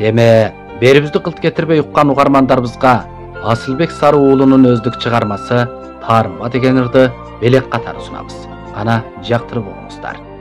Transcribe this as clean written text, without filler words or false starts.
Эми берибизди кылт кетирбей уккан угармандарыбызга Асылбек Сары уулунун өздүк чыгармасы Таарынба деген ырды белек катары сунабыз. Кана жактырып угуңуздар.